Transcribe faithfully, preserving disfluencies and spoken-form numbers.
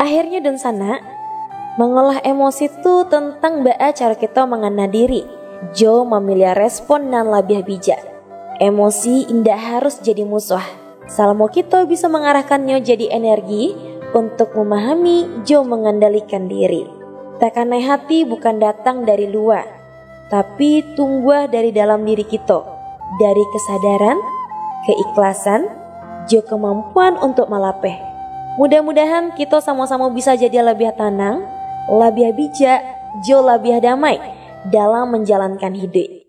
Akhirnya dan sana, mengolah emosi itu tentang baa cara kita mengena diri. Jo memilih respon dan labiah bijak. Emosi indah harus jadi musuh. Salmo kita bisa mengarahkannya jadi energi untuk memahami jo mengendalikan diri. Tekanai hati bukan datang dari luar, tapi tumbuh dari dalam diri kita. Dari kesadaran, keikhlasan, jo kemampuan untuk melapeh. Mudah-mudahan kita sama-sama bisa jadi lebih tenang, lebih bijak, jo lebih damai dalam menjalankan hidup.